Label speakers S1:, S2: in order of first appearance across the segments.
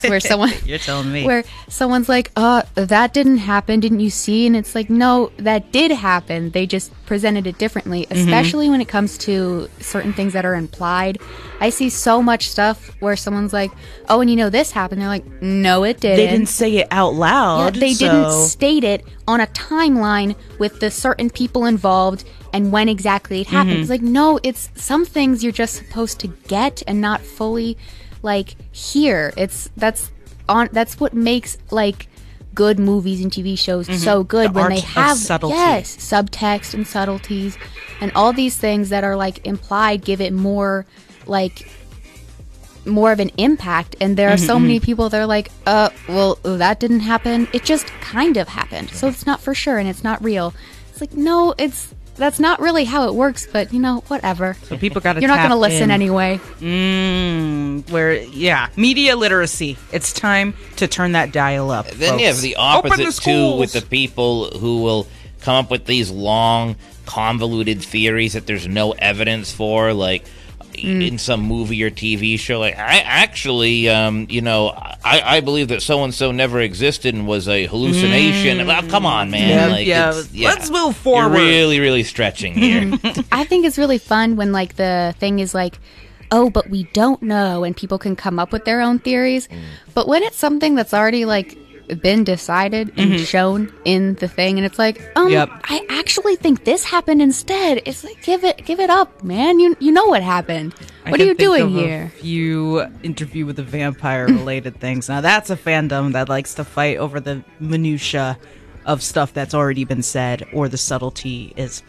S1: where someone
S2: You're telling me.
S1: where someone's like, that didn't happen, didn't you see? And it's like, no, that did happen. They just presented it differently, especially when it comes to certain things that are implied. I see so much stuff where someone's like, oh, and you know this happened. They're like, no, it didn't.
S2: They didn't say it out loud.
S1: Yeah, they didn't state it on a timeline with the certain people involved and when exactly it happened. It's like, no, it's some things you're just supposed to get and not fully like hear. That's what makes like good movies and TV shows so good, when they have subtext and subtleties and all these things that are like implied give it more of an impact. And there are so many people that are like, well, that didn't happen, it just kind of happened, so it's not for sure and it's not real. It's like, no, that's not really how it works, but you know, whatever.
S2: So people got to
S1: You're not going to listen anyway.
S2: Media literacy. It's time to turn that dial up.
S3: Then
S2: folks.
S3: you have the opposite too, with the people who will come up with these long, convoluted theories that there's no evidence for, like in some movie or TV show. Like, I believe that so and so never existed and was a hallucination. Well, come on, man.
S2: Let's move forward.
S3: You're really, really stretching here.
S1: I think it's really fun when like the thing is like, oh, but we don't know, and people can come up with their own theories. But when it's something that's already like been decided and shown in the thing, and it's like, I actually think this happened instead. It's like, give it up, man. You know what happened. What are you doing here?
S2: A few Interview with a Vampire related things. Now that's a fandom that likes to fight over the minutia of stuff that's already been said, or the subtlety is,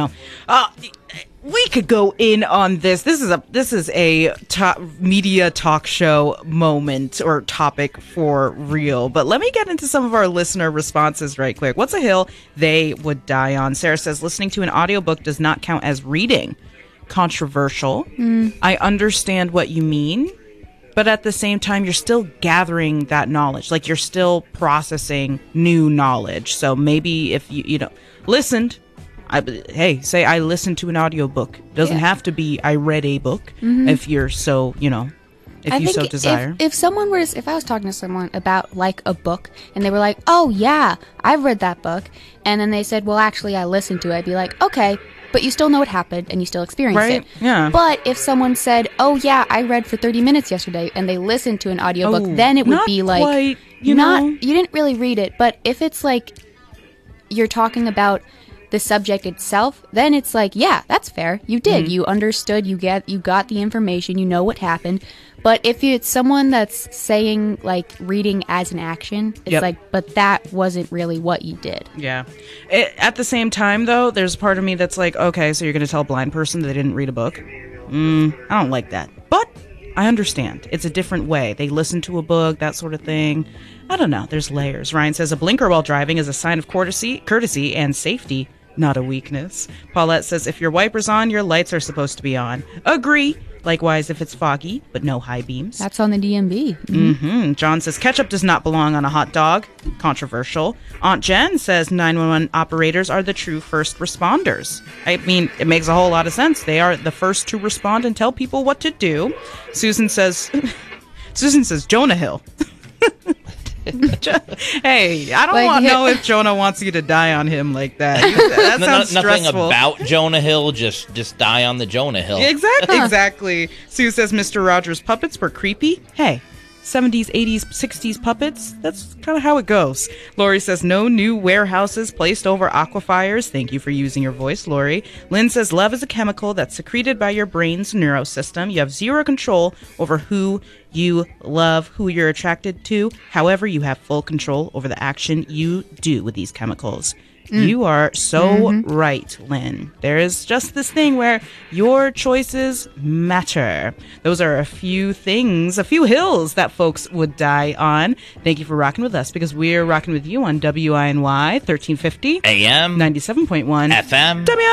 S2: we could go in on this. This is a media talk show moment or topic for real. But let me get into some of our listener responses right quick. What's a hill they would die on? Sarah says, listening to an audiobook does not count as reading. Controversial. I understand what you mean, but at the same time, you're still gathering that knowledge. Like, you're still processing new knowledge. So maybe if you listened, say I listened to an audiobook. It doesn't have to be I read a book if you're so, if you so desire.
S1: If I was talking to someone about like a book and they were like, oh yeah, I've read that book, and then they said, well, actually I listened to it, I'd be like, okay, but you still know what happened and you still experienced it.
S2: Yeah.
S1: But if someone said, oh yeah, I read for 30 minutes yesterday, and they listened to an audiobook, then it would be like,
S2: quite, you
S1: didn't really read it. But if it's like you're talking about the subject itself, then it's like, yeah, that's fair. You did. You understood. You got the information. You know what happened. But if it's someone that's saying like reading as an action, it's like, but that wasn't really what you did.
S2: Yeah. At the same time, though, there's a part of me that's like, okay, so you're going to tell a blind person that they didn't read a book? I don't like that. But I understand. It's a different way. They listen to a book, that sort of thing. I don't know. There's layers. Ryan says a blinker while driving is a sign of courtesy and safety, not a weakness. Paulette says if your wiper's on, your lights are supposed to be on. Agree. Likewise, if it's foggy, but no high beams.
S1: That's on the DMV.
S2: John says ketchup does not belong on a hot dog. Controversial. Aunt Jen says 911 operators are the true first responders. I mean, it makes a whole lot of sense. They are the first to respond and tell people what to do. Susan says Jonah Hill. Hey, I don't know if Jonah wants you to die on him like that. That sounds
S3: nothing
S2: stressful.
S3: About Jonah Hill, just die on the Jonah Hill.
S2: Exactly. Sue says Mr. Rogers' puppets were creepy. Hey, 70s, 80s, 60s puppets, that's kind of how it goes. Lori says no new warehouses placed over aquifers. Thank you for using your voice, Lori. Lynn says love is a chemical that's secreted by your brain's neurosystem. You have zero control over who you love, who you're attracted to. However, you have full control over the action you do with these chemicals. You are so right, Lynn. There is just this thing where your choices matter. Those are a few hills that folks would die on. Thank you for rocking with us, because we're rocking with you on WINY 1350
S3: AM
S2: 97.1
S3: FM.